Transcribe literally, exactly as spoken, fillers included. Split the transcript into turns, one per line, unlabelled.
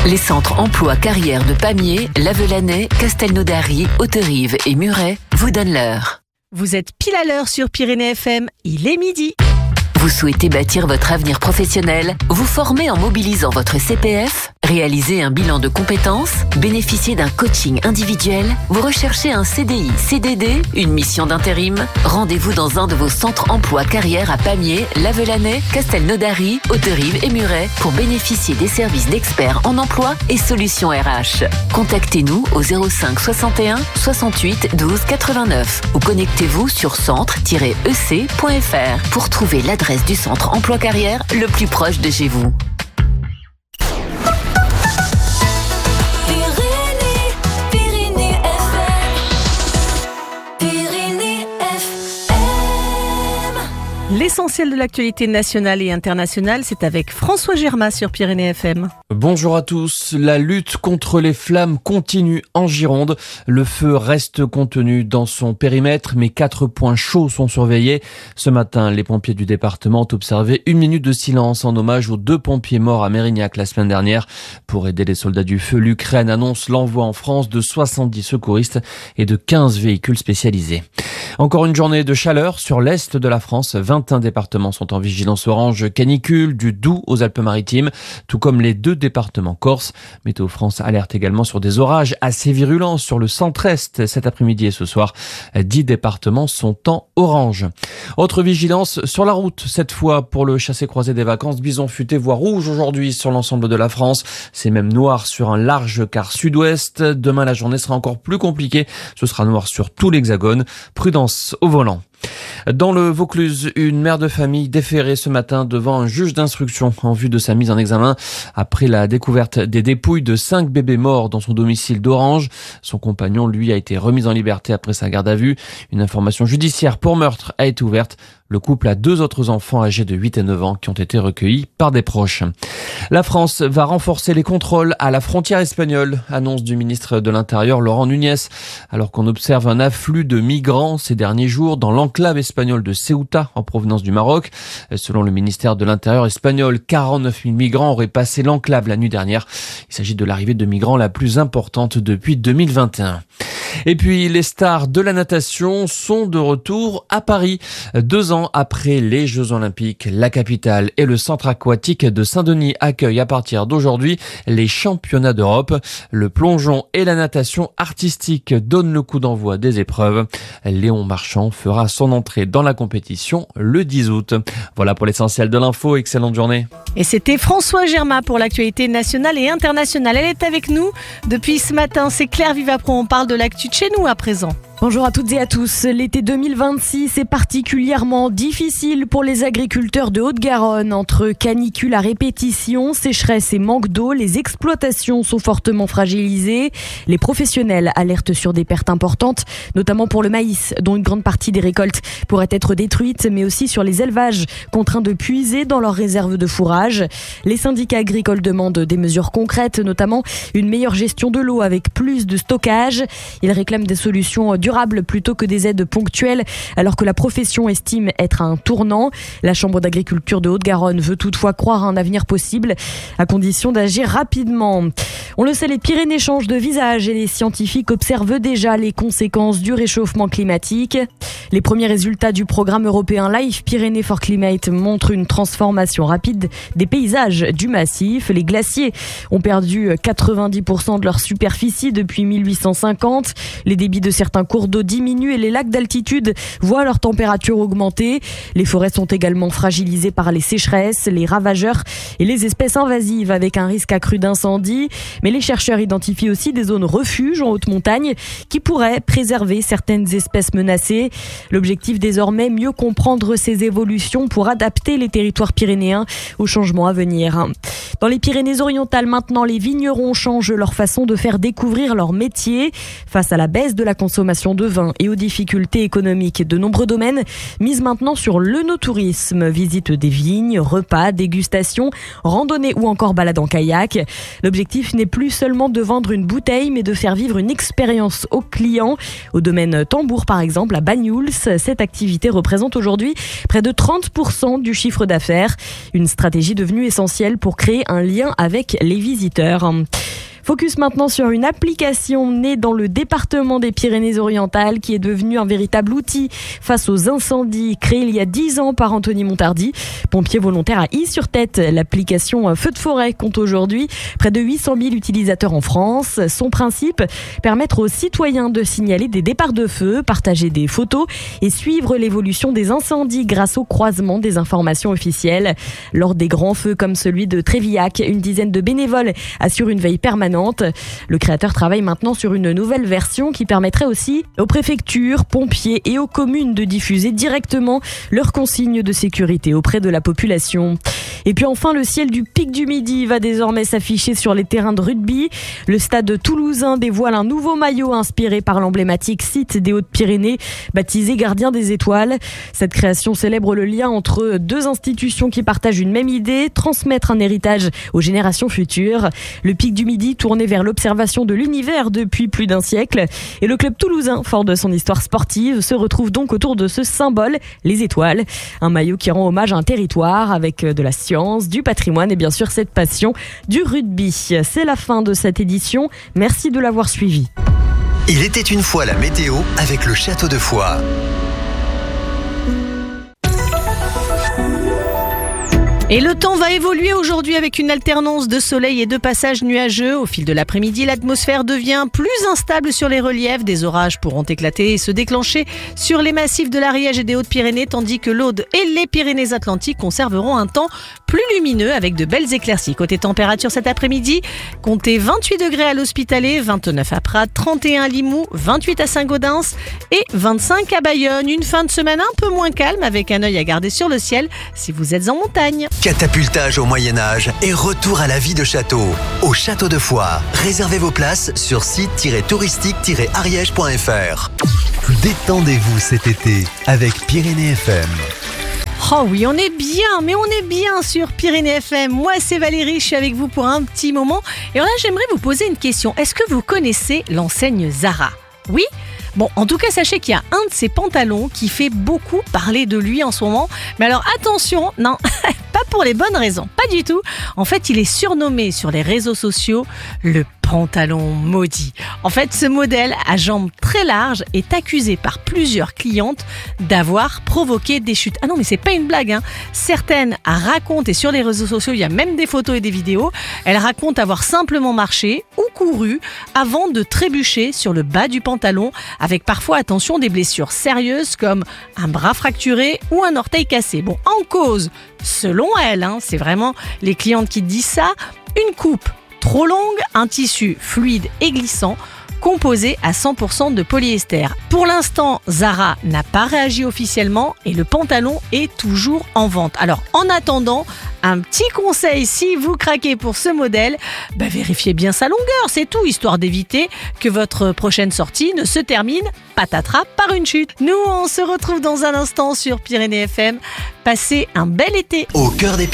Les centres emploi carrière de Pamiers, Lavelanet, Castelnaudary, Hauterive et Muret vous donnent l'heure.
Vous êtes pile à l'heure sur Pyrénées F M, il est midi.
Vous souhaitez bâtir votre avenir professionnel, vous former en mobilisant votre C P F, réaliser un bilan de compétences, bénéficier d'un coaching individuel, vous recherchez un C D I, C D D, une mission d'intérim. Rendez-vous dans un de vos centres emploi carrière à Pamiers, Lavelanet, Castelnaudary, Hauterive et Muret pour bénéficier des services d'experts en emploi et solutions R H. Contactez-nous au zéro cinq soixante et un soixante-huit douze quatre-vingt-neuf ou connectez-vous sur centre tiret e c point f r pour trouver l'adresse du centre emploi carrière le plus proche de chez vous.
L'essentiel de l'actualité nationale et internationale, c'est avec François Germain sur Pyrénées F M.
Bonjour à tous. La lutte contre les flammes continue en Gironde. Le feu reste contenu dans son périmètre, mais quatre points chauds sont surveillés. Ce matin, les pompiers du département ont observé une minute de silence en hommage aux deux pompiers morts à Mérignac la semaine dernière. Pour aider les soldats du feu, l'Ukraine annonce l'envoi en France de soixante-dix secouristes et de quinze véhicules spécialisés. Encore une journée de chaleur sur l'est de la France. vingt et un départements sont en vigilance orange canicule, du Doubs aux Alpes-Maritimes, tout comme les deux départements corse. Météo France alerte également sur des orages assez virulents sur le centre-est cet après-midi et ce soir. dix départements sont en orange. Autre vigilance sur la route, cette fois pour le chassé-croisé des vacances. Bison futé voie rouge aujourd'hui sur l'ensemble de la France. C'est même noir sur un large quart sud-ouest. Demain, la journée sera encore plus compliquée. Ce sera noir sur tout l'hexagone. Prudence au volant. Dans le Vaucluse, une mère de famille déférée ce matin devant un juge d'instruction en vue de sa mise en examen après la découverte des dépouilles de cinq bébés morts dans son domicile d'Orange. Son compagnon, lui, a été remis en liberté après sa garde à vue. Une information judiciaire pour meurtre a été ouverte. Le couple a deux autres enfants âgés de huit et neuf ans qui ont été recueillis par des proches. La France va renforcer les contrôles à la frontière espagnole, annonce du ministre de l'Intérieur Laurent Nunez, alors qu'on observe un afflux de migrants ces derniers jours dans l'enclave espagnole de Ceuta en provenance du Maroc. Selon le ministère de l'Intérieur espagnol, quarante-neuf mille migrants auraient passé l'enclave la nuit dernière. Il s'agit de l'arrivée de migrants la plus importante depuis deux mille vingt et un. Et puis, les stars de la natation sont de retour à Paris. Deux ans après les Jeux Olympiques, la capitale et le centre aquatique de Saint-Denis accueillent à partir d'aujourd'hui les championnats d'Europe. Le plongeon et la natation artistique donnent le coup d'envoi des épreuves. Léon Marchand fera son entrée dans la compétition le dix août. Voilà pour l'essentiel de l'info. Excellente journée.
Et c'était François Germain pour l'actualité nationale et internationale. Elle est avec nous depuis ce matin. C'est Claire Vivapro. On parle de l'actu de chez nous à présent.
Bonjour à toutes et à tous. L'été deux mille vingt-six est particulièrement difficile pour les agriculteurs de Haute-Garonne. Entre canicule à répétition, sécheresse et manque d'eau, les exploitations sont fortement fragilisées. Les professionnels alertent sur des pertes importantes, notamment pour le maïs, dont une grande partie des récoltes pourrait être détruite, mais aussi sur les élevages, contraints de puiser dans leurs réserves de fourrage. Les syndicats agricoles demandent des mesures concrètes, notamment une meilleure gestion de l'eau avec plus de stockage. Ils réclament des solutions durables plutôt que des aides ponctuelles, alors que la profession estime être à un tournant. La Chambre d'agriculture de Haute-Garonne veut toutefois croire à un avenir possible, à condition d'agir rapidement. On le sait, les Pyrénées changent de visage et les scientifiques observent déjà les conséquences du réchauffement climatique. Les premiers résultats du programme européen Life Pyrénées for Climate montrent une transformation rapide des paysages du massif. Les glaciers ont perdu quatre-vingt-dix pour cent de leur superficie depuis mille huit cent cinquante. Les débits de certains cours d'eau diminuent et les lacs d'altitude voient leur température augmenter. Les forêts sont également fragilisées par les sécheresses, les ravageurs et les espèces invasives avec un risque accru d'incendie. Mais les chercheurs identifient aussi des zones refuges en haute montagne qui pourraient préserver certaines espèces menacées. L'objectif désormais, mieux comprendre ces évolutions pour adapter les territoires pyrénéens aux changements à venir. Dans les Pyrénées-Orientales, maintenant, les vignerons changent leur façon de faire découvrir leur métier. Face à la baisse de la consommation de vin et aux difficultés économiques de nombreux domaines, misent maintenant sur l'œnotourisme. Visite des vignes, repas, dégustations, randonnées ou encore balade en kayak. L'objectif n'est plus seulement de vendre une bouteille, mais de faire vivre une expérience aux clients. Au domaine Tambour, par exemple, à Banyuls, cette activité représente aujourd'hui près de trente pour cent du chiffre d'affaires. Une stratégie devenue essentielle pour créer un lien avec les visiteurs. Focus maintenant sur une application née dans le département des Pyrénées-Orientales qui est devenue un véritable outil face aux incendies, créé il y a dix ans par Anthony Montardi, pompier volontaire à Is-sur-Tête. L'application Feu de forêt compte aujourd'hui près de huit cent mille utilisateurs en France. Son principe, permettre aux citoyens de signaler des départs de feu, partager des photos et suivre l'évolution des incendies grâce au croisement des informations officielles. Lors des grands feux comme celui de Trévillac, une dizaine de bénévoles assurent une veille permanente. Le créateur travaille maintenant sur une nouvelle version qui permettrait aussi aux préfectures, pompiers et aux communes de diffuser directement leurs consignes de sécurité auprès de la population. Et puis enfin, le ciel du Pic du Midi va désormais s'afficher sur les terrains de rugby. Le stade toulousain dévoile un nouveau maillot inspiré par l'emblématique site des Hautes-Pyrénées, baptisé Gardien des Étoiles. Cette création célèbre le lien entre deux institutions qui partagent une même idée, transmettre un héritage aux générations futures. Le Pic du Midi tourné vers l'observation de l'univers depuis plus d'un siècle. Et le club toulousain, fort de son histoire sportive, se retrouve donc autour de ce symbole, les étoiles. Un maillot qui rend hommage à un territoire avec de la science, du patrimoine et bien sûr cette passion du rugby. C'est la fin de cette édition. Merci de l'avoir suivi.
Il était une fois la météo avec le Château de Foix.
Et le temps va évoluer aujourd'hui avec une alternance de soleil et de passages nuageux. Au fil de l'après-midi, l'atmosphère devient plus instable sur les reliefs. Des orages pourront éclater et se déclencher sur les massifs de l'Ariège et des Hautes-Pyrénées, tandis que l'Aude et les Pyrénées-Atlantiques conserveront un temps plus lumineux avec de belles éclaircies. Côté température cet après-midi, comptez vingt-huit degrés à l'Hospitalet, vingt-neuf à Prat, trente et un à Limoux, vingt-huit à Saint-Gaudens et vingt-cinq à Bayonne. Une fin de semaine un peu moins calme avec un œil à garder sur le ciel si vous êtes en montagne.
Catapultage au Moyen-Âge et retour à la vie de château. Au Château de Foix, réservez vos places sur site tiret touristique tiret ariège point f r. Détendez-vous cet été avec Pyrénées F M.
Oh oui, on est bien, mais on est bien sur Pyrénées F M. Moi, c'est Valérie, je suis avec vous pour un petit moment. Et là, j'aimerais vous poser une question. Est-ce que vous connaissez l'enseigne Zara ? Oui ? Bon, en tout cas, sachez qu'il y a un de ces pantalons qui fait beaucoup parler de lui en ce moment. Mais alors, attention, non, pas pour les bonnes raisons, pas du tout. En fait, il est surnommé sur les réseaux sociaux le pantalon maudit. En fait, ce modèle à jambes très larges est accusé par plusieurs clientes d'avoir provoqué des chutes. Ah non, mais c'est pas une blague, hein. Certaines racontent, et sur les réseaux sociaux, il y a même des photos et des vidéos, elles racontent avoir simplement marché ou couru avant de trébucher sur le bas du pantalon, avec parfois, attention, des blessures sérieuses comme un bras fracturé ou un orteil cassé. Bon, en cause, selon elles, hein, c'est vraiment les clientes qui disent ça, une coupe trop longue, un tissu fluide et glissant, composé à cent pour cent de polyester. Pour l'instant, Zara n'a pas réagi officiellement et le pantalon est toujours en vente. Alors, en attendant, un petit conseil, si vous craquez pour ce modèle, bah vérifiez bien sa longueur, c'est tout, histoire d'éviter que votre prochaine sortie ne se termine patatras par une chute. Nous, on se retrouve dans un instant sur Pyrénées F M. Passez un bel été.
Au cœur des Pyrénées.